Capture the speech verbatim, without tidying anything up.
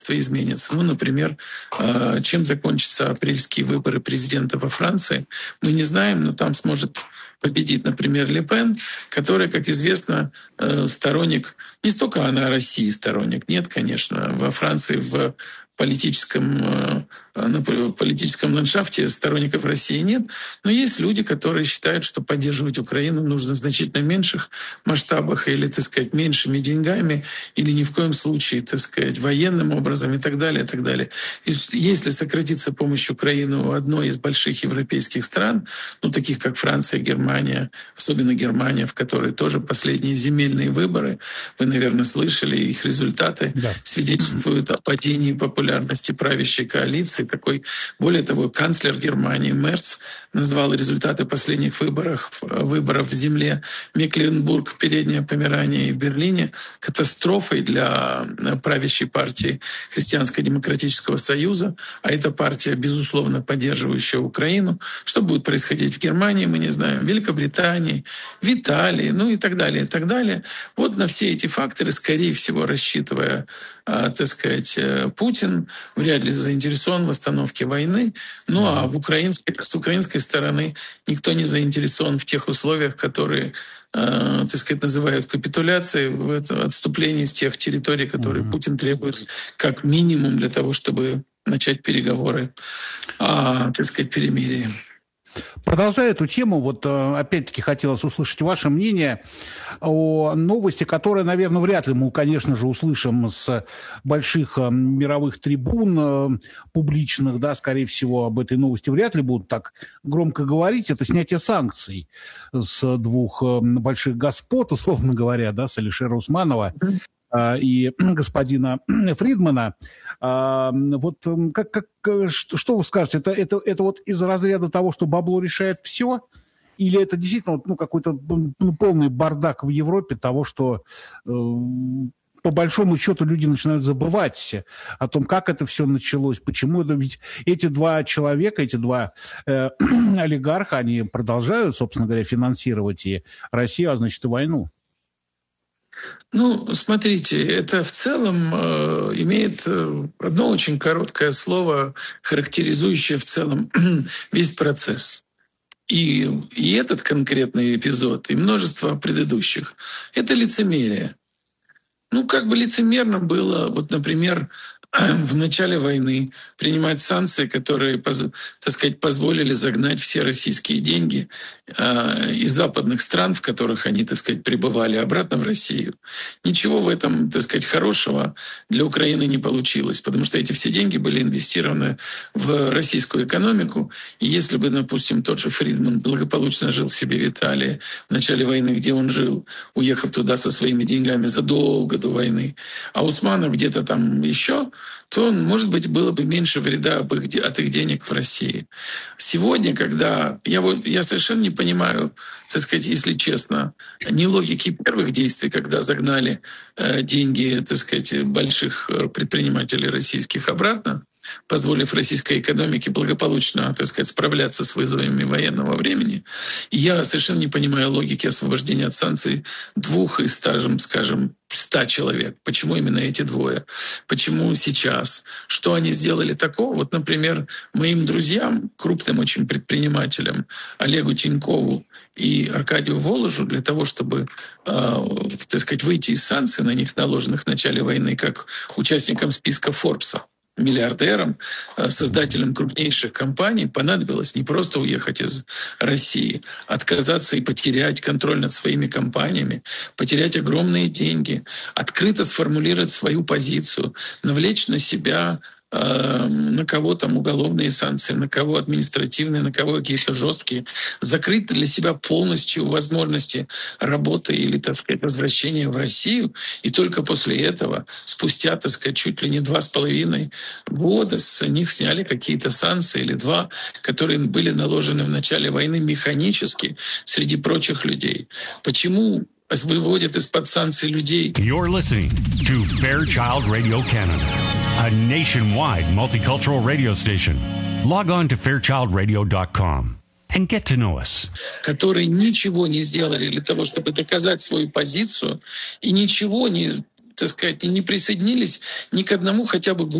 изменится. Ну, например, чем закончатся апрельские выборы президента во Франции, мы не знаем, но там сможет победить, например, Ле Пен, которая, как известно, сторонник, не столько она России сторонник, нет, конечно, во Франции в политическом, на политическом ландшафте сторонников России нет, но есть люди, которые считают, что поддерживать Украину нужно в значительно меньших масштабах или, так сказать, меньшими деньгами, или ни в коем случае, так сказать, военным образом и так далее, и так далее. И если сократится помощь Украине у одной из больших европейских стран, ну, таких как Франция, Германия, особенно Германия, в которой тоже последние земельные выборы, вы, наверное, слышали, их результаты да. свидетельствуют о падении популярности правящей коалиции. Такой, более того, канцлер Германии Мерц назвал результаты последних выборов, выборов в земле Мекленбург, Передняя Померания и в Берлине катастрофой для правящей партии Христианско-демократического союза, а эта партия, безусловно, поддерживающая Украину. Что будет происходить в Германии, мы не знаем, в Великобритании, в Италии, ну и так далее, и так далее. Вот на все эти факторы, скорее всего, рассчитывая, так сказать, Путин вряд ли заинтересован в остановке войны. Ну а в украинской, с украинской стороны никто не заинтересован в тех условиях, которые, так сказать, называют капитуляцией, в это отступлении с тех территорий, которые mm-hmm. Путин требует как минимум для того, чтобы начать переговоры о, так сказать, перемирии. Продолжая эту тему, вот опять-таки хотелось услышать ваше мнение о новости, которая, наверное, вряд ли мы, конечно же, услышим с больших мировых трибун публичных, да, скорее всего, об этой новости вряд ли будут так громко говорить. Это снятие санкций с двух больших господ, условно говоря, да, с Алишера Усманова и господина Фридмана. Вот как, как, что вы скажете? Это, это, это вот из разряда того, что бабло решает все? Или это действительно ну, какой-то ну, полный бардак в Европе того, что э, по большому счету люди начинают забывать о том, как это все началось, почему это? Ведь эти два человека, эти два э, олигарха, они продолжают, собственно говоря, финансировать и Россию, а значит и войну. Ну, смотрите, это в целом э, имеет одно очень короткое слово, характеризующее в целом весь процесс. И, и этот конкретный эпизод, и множество предыдущих – это лицемерие. Ну, как бы лицемерно было, вот, например, в начале войны принимать санкции, которые, так сказать, позволили загнать все российские деньги э, из западных стран, в которых они, так сказать, пребывали, обратно в Россию. Ничего в этом, так сказать, хорошего для Украины не получилось, потому что эти все деньги были инвестированы в российскую экономику. И если бы, допустим, тот же Фридман благополучно жил себе в Италии в начале войны, где он жил, уехав туда со своими деньгами задолго до войны, а Усманов где-то там еще, то, может быть, было бы меньше вреда от их денег в России. Сегодня, когда... Я, вот, я совершенно не понимаю, так сказать, если честно, ни логики первых действий, когда загнали э, деньги, так сказать, больших предпринимателей российских обратно, позволив российской экономике благополучно, так сказать, справляться с вызовами военного времени. И я совершенно не понимаю логики освобождения от санкций двух из, скажем, скажем, ста человек. Почему именно эти двое? Почему сейчас? Что они сделали такого? Вот, например, моим друзьям, крупным очень предпринимателям, Олегу Тинькову и Аркадию Воложу, для того, чтобы, э, так сказать, выйти из санкций, на них наложенных в начале войны, как участникам списка Форбса, миллиардерам, создателям крупнейших компаний, понадобилось не просто уехать из России, отказаться и потерять контроль над своими компаниями, потерять огромные деньги, открыто сформулировать свою позицию, навлечь на себя на кого там уголовные санкции, на кого административные, на кого какие-то жесткие, закрыть для себя полностью возможности работы или, так сказать, возвращения в Россию. И только после этого, спустя, так сказать, чуть ли не два с половиной года, с них сняли какие-то санкции или два, которые были наложены в начале войны механически среди прочих людей. Почему выводят из-под санкций людей? You're listening to Fairchild Radio Canada, a nationwide multicultural radio station. Log on to fairchild radio dot com and get to know us. Которые ничего не сделали для того, чтобы доказать свою позицию, и ничего не, так сказать, не присоединились ни к одному хотя бы